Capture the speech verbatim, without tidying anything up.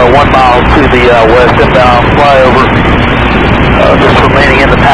uh, one mile to the uh, west inbound flyover. Uh, just remaining in the